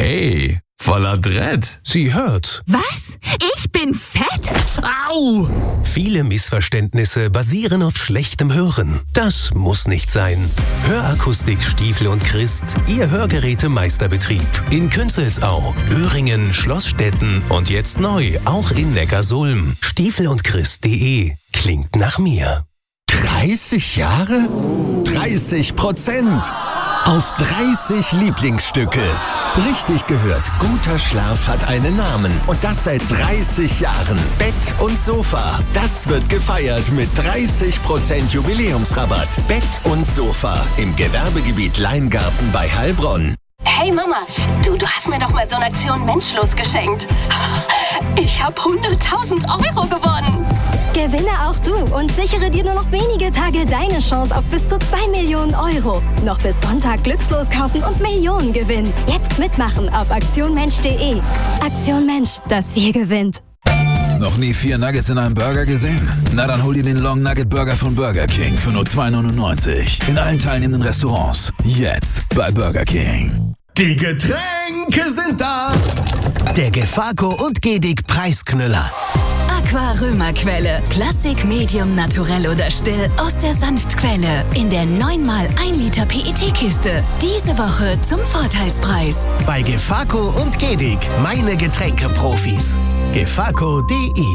Hey, voller Dread. Sie hört. Was? Ich bin fett? Au! Viele Missverständnisse basieren auf schlechtem Hören. Das muss nicht sein. Hörakustik Stiefel und Christ, Ihr Hörgerätemeisterbetrieb. In Künzelsau, Öhringen, Schlossstetten und jetzt neu auch in Neckarsulm. stiefelundchrist.de klingt nach mir. 30 Jahre? 30%. Auf 30 Lieblingsstücke. Richtig gehört, guter Schlaf hat einen Namen. Und das seit 30 Jahren. Bett und Sofa. Das wird gefeiert mit 30% Jubiläumsrabatt. Bett und Sofa im Gewerbegebiet Leingarten bei Heilbronn. Hey Mama, du hast mir doch mal so eine Aktion Menschlos geschenkt. Ich habe 100.000 Euro gewonnen. Gewinne auch du und sichere dir nur noch wenige Tage deine Chance auf bis zu 2 Millionen Euro. Noch bis Sonntag glückslos kaufen und Millionen gewinnen. Jetzt mitmachen auf aktionmensch.de. Aktion Mensch, das Wir gewinnt. Noch nie 4 Nuggets in einem Burger gesehen? Na dann hol dir den Long Nugget Burger von Burger King für nur $2,99. In allen teilnehmenden Restaurants. Jetzt bei Burger King. Die Getränke sind da. Der Gefaco und Gedig Preisknüller. Aqua Römer Quelle. Klassik, Medium, Naturell oder Still aus der Sanftquelle. In der 9x1 Liter PET-Kiste. Diese Woche zum Vorteilspreis. Bei Gefaco und Gedig, meine Getränkeprofis. gefaco.de.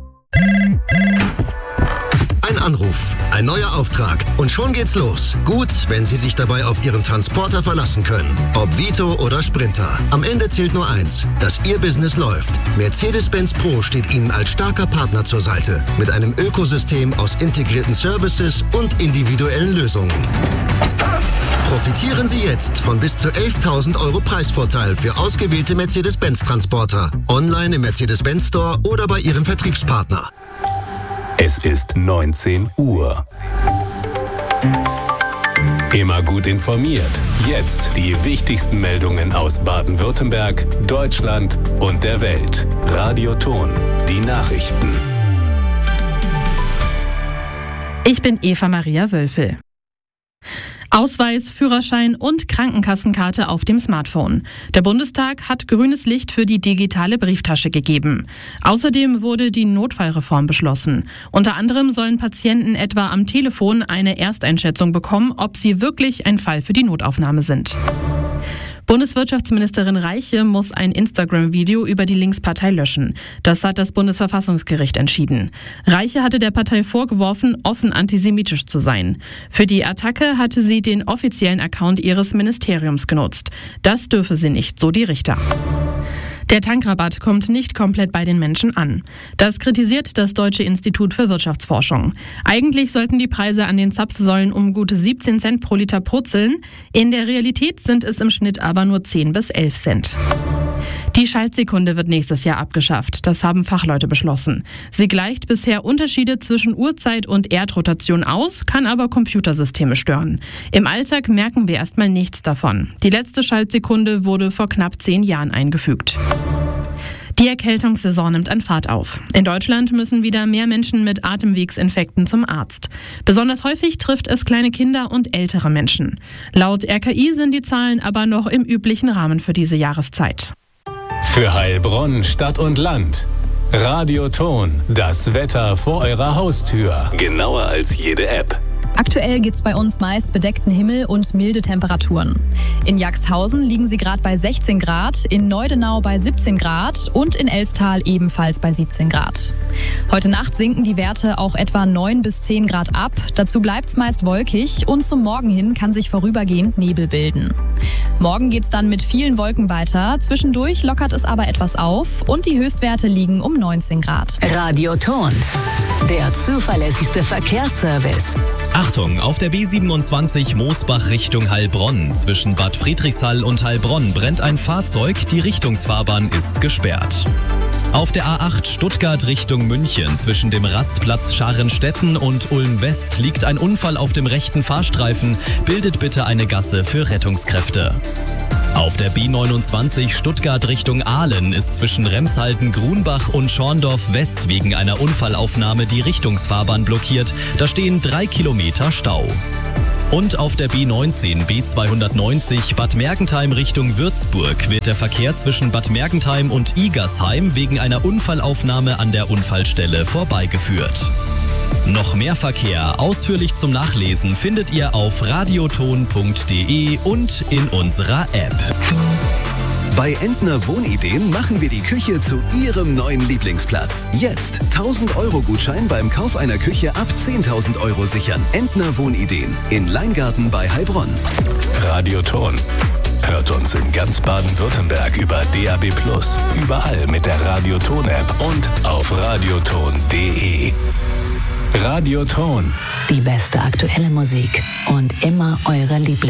Ein Anruf, ein neuer Auftrag und schon geht's los. Gut, wenn Sie sich dabei auf Ihren Transporter verlassen können. Ob Vito oder Sprinter. Am Ende zählt nur eins, dass Ihr Business läuft. Mercedes-Benz Pro steht Ihnen als starker Partner zur Seite. Mit einem Ökosystem aus integrierten Services und individuellen Lösungen. Profitieren Sie jetzt von bis zu 11.000 Euro Preisvorteil für ausgewählte Mercedes-Benz-Transporter. Online im Mercedes-Benz Store oder bei Ihrem Vertriebspartner. Es ist 19 Uhr. Immer gut informiert. Jetzt die wichtigsten Meldungen aus Baden-Württemberg, Deutschland und der Welt. Radio Ton, die Nachrichten. Ich bin Eva Maria Wölfel. Ausweis, Führerschein und Krankenkassenkarte auf dem Smartphone. Der Bundestag hat grünes Licht für die digitale Brieftasche gegeben. Außerdem wurde die Notfallreform beschlossen. Unter anderem sollen Patienten etwa am Telefon eine Ersteinschätzung bekommen, ob sie wirklich ein Fall für die Notaufnahme sind. Bundeswirtschaftsministerin Reiche muss ein Instagram-Video über die Linkspartei löschen. Das hat das Bundesverfassungsgericht entschieden. Reiche hatte der Partei vorgeworfen, offen antisemitisch zu sein. Für die Attacke hatte sie den offiziellen Account ihres Ministeriums genutzt. Das dürfe sie nicht, so die Richter. Der Tankrabatt kommt nicht komplett bei den Menschen an. Das kritisiert das Deutsche Institut für Wirtschaftsforschung. Eigentlich sollten die Preise an den Zapfsäulen um gute 17 Cent pro Liter purzeln. In der Realität sind es im Schnitt aber nur 10 bis 11 Cent. Die Schaltsekunde wird nächstes Jahr abgeschafft. Das haben Fachleute beschlossen. Sie gleicht bisher Unterschiede zwischen Uhrzeit und Erdrotation aus, kann aber Computersysteme stören. Im Alltag merken wir erstmal nichts davon. Die letzte Schaltsekunde wurde vor knapp 10 Jahren eingefügt. Die Erkältungssaison nimmt an Fahrt auf. In Deutschland müssen wieder mehr Menschen mit Atemwegsinfekten zum Arzt. Besonders häufig trifft es kleine Kinder und ältere Menschen. Laut RKI sind die Zahlen aber noch im üblichen Rahmen für diese Jahreszeit. Für Heilbronn, Stadt und Land. Radio Ton, das Wetter vor eurer Haustür. Genauer als jede App. Aktuell gibt's bei uns meist bedeckten Himmel und milde Temperaturen. In Jagsthausen liegen sie gerade bei 16 Grad, in Neudenau bei 17 Grad und in Elstal ebenfalls bei 17 Grad. Heute Nacht sinken die Werte auch etwa 9 bis 10 Grad ab. Dazu bleibt's meist wolkig und zum Morgen hin kann sich vorübergehend Nebel bilden. Morgen geht's dann mit vielen Wolken weiter. Zwischendurch lockert es aber etwas auf und die Höchstwerte liegen um 19 Grad. Radio Ton, der zuverlässigste Verkehrsservice. Achtung, auf der B27 Moosbach Richtung Heilbronn. Zwischen Bad Friedrichshall und Heilbronn brennt ein Fahrzeug, die Richtungsfahrbahn ist gesperrt. Auf der A8 Stuttgart Richtung München zwischen dem Rastplatz Scharrenstetten und Ulm-West liegt ein Unfall auf dem rechten Fahrstreifen. Bildet bitte eine Gasse für Rettungskräfte. Auf der B29 Stuttgart Richtung Aalen ist zwischen Remshalden, Grunbach und Schorndorf West wegen einer Unfallaufnahme die Richtungsfahrbahn blockiert. Da stehen 3 Kilometer Stau. Und auf der B19 B290 Bad Mergentheim Richtung Würzburg wird der Verkehr zwischen Bad Mergentheim und Igersheim wegen einer Unfallaufnahme an der Unfallstelle vorbeigeführt. Noch mehr Verkehr ausführlich zum Nachlesen findet ihr auf radioton.de und in unserer App. Bei Entner Wohnideen machen wir die Küche zu Ihrem neuen Lieblingsplatz. Jetzt 1.000-Euro-Gutschein beim Kauf einer Küche ab 10.000 Euro sichern. Entner Wohnideen in Leingarten bei Heilbronn. Radioton. Hört uns in ganz Baden-Württemberg über DAB+, überall mit der Radioton-App und auf radioton.de. Radioton. Die beste aktuelle Musik und immer eure Lieblings.